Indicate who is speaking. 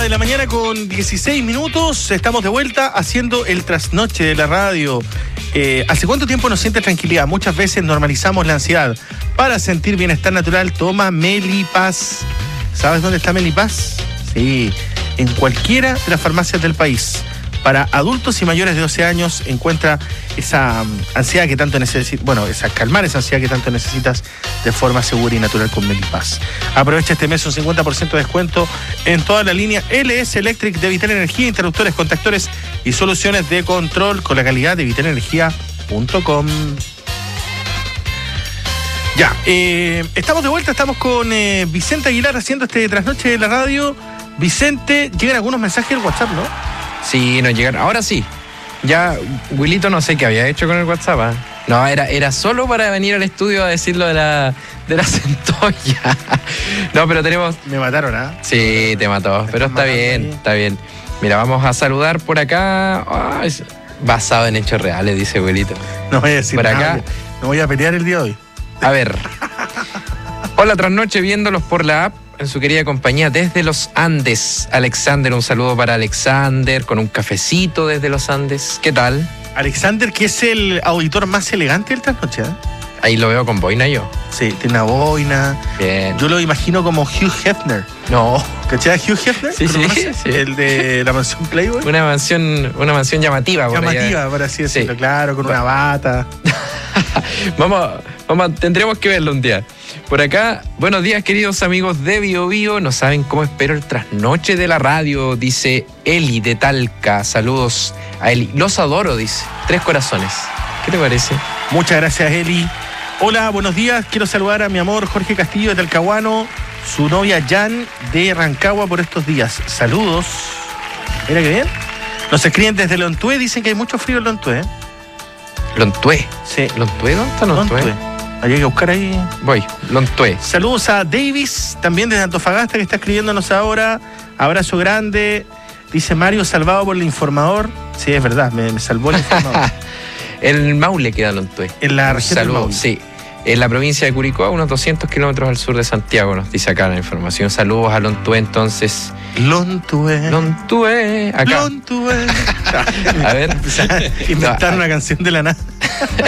Speaker 1: de la mañana con 16 minutos. Estamos de vuelta haciendo el trasnoche de la radio. ¿Hace cuánto tiempo nos sientes tranquilidad? Muchas veces normalizamos la ansiedad. Para sentir bienestar natural, toma Melipaz. ¿Sabes dónde está Melipaz? Sí, en cualquiera de las farmacias del país. Para adultos y mayores de 12 años, encuentra esa ansiedad que tanto necesitas, calmar esa ansiedad que tanto necesitas de forma segura y natural con Melipaz. Aprovecha este mes un 50% de descuento en toda la línea LS Electric de Vital Energía, interruptores, contactores y soluciones de control con la calidad de vitalenergia.com. Ya, estamos de vuelta, estamos con Vicente Aguilar haciendo este trasnoche de la radio. Vicente, llegan algunos mensajes del WhatsApp, ¿no?
Speaker 2: Sí, nos llegaron. Ahora sí. Ya, Wilito no sé qué había hecho con el WhatsApp. No, era solo para venir al estudio a decir lo de la centolla. No, pero tenemos...
Speaker 1: Me mataron, ¿ah?
Speaker 2: Sí, te mató. Pero está bien, está bien. Mira, vamos a saludar por acá. Basado en hechos reales, dice Wilito.
Speaker 1: No voy a decir
Speaker 2: por
Speaker 1: nada.
Speaker 2: Acá.
Speaker 1: No voy a pelear el día de hoy.
Speaker 2: A ver. Hola, trasnoche viéndolos por la app. En su querida compañía desde los Andes. Alexander, un saludo para Alexander con un cafecito desde los Andes. ¿Qué tal?
Speaker 1: Alexander, que es el auditor más elegante del trasnoche, ¿eh?
Speaker 2: Ahí lo veo con boina yo.
Speaker 1: Sí, tiene una boina.
Speaker 2: Bien.
Speaker 1: Yo lo imagino como Hugh Hefner.
Speaker 2: No.
Speaker 1: ¿Cachai a Hugh Hefner?
Speaker 2: Sí, sí.
Speaker 1: El de la mansión Playboy.
Speaker 2: Una mansión llamativa.
Speaker 1: Llamativa, por así decirlo, sí. Claro, con una bata.
Speaker 2: Tendremos que verlo un día. Por acá, buenos días queridos amigos de Bio Bio. No saben cómo espero el trasnoche de la radio, dice Eli de Talca. Saludos a Eli. Los adoro, dice. 3 corazones. ¿Qué te parece?
Speaker 1: Muchas gracias, Eli. Hola, buenos días. Quiero saludar a mi amor Jorge Castillo de Talcahuano, su novia Jan de Rancagua por estos días. Saludos. Mira qué bien. Nos escriben desde Lontué, dicen que hay mucho frío en Lontué.
Speaker 2: ¿Lontué?
Speaker 1: Sí.
Speaker 2: ¿Lontué? ¿Dónde está Lontué?
Speaker 1: Hay que buscar ahí.
Speaker 2: Voy, Lontué.
Speaker 1: Saludos a Davis, también desde Antofagasta, que está escribiéndonos ahora. Abrazo grande. Dice Mario, salvado por el informador. Sí, es verdad, me salvó el informador.
Speaker 2: El Maule queda Lontué.
Speaker 1: En la región del Maule.
Speaker 2: Sí. En la provincia de Curicó, a unos 200 kilómetros al sur de Santiago, nos dice acá la información. Saludos a Lontué, entonces.
Speaker 1: Lontué.
Speaker 2: Acá.
Speaker 1: Lontué.
Speaker 2: A ver.
Speaker 1: Inventar una canción de la nada.